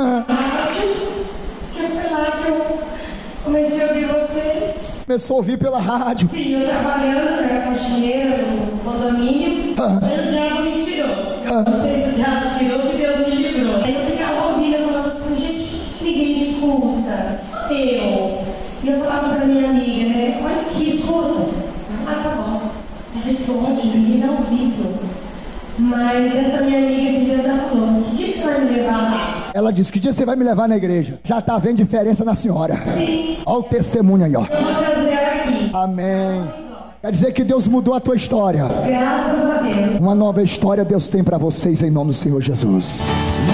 Que foi lá que eu comecei a ouvir vocês. Começou a ouvir pela rádio. Sim, eu trabalhando, era faxineira no condomínio. Aí o diabo me tirou. Eu não sei se o diabo tirou, se Deus me livrou. Aí eu ficava ouvindo, eu falava assim, gente, ninguém escuta. E eu falava pra minha amiga, né? Olha que escuta. Ah, tá bom. Ela pode, ninguém dá ouvido. Mas essa minha amiga esse dia já falou, que dia que você vai me levar lá? Ela disse, que dia você vai me levar na igreja? Já tá vendo diferença na senhora. Sim. Olha o testemunho aí, ó. Eu vou trazer ela aqui. Amém. Quer dizer que Deus mudou a tua história. Graças a Deus. Uma nova história Deus tem para vocês em nome do Senhor Jesus.